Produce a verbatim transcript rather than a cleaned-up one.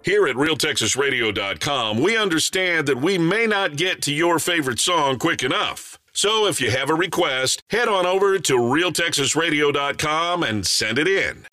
Here at Real Texas Radio dot com, we understand that we may not get to your favorite song quick enough. So if you have a request, head on over to Real Texas Radio dot com and send it in.